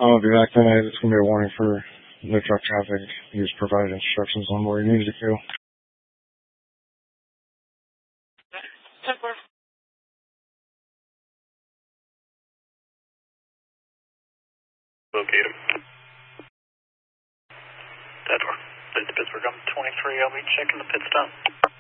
I'll be back tonight. It's going to be a warning for no truck traffic. He was provided instructions on where he needed to go. Locate him. That door. Lead to Pittsburgh. I'm 23. I'll be checking the pit stop.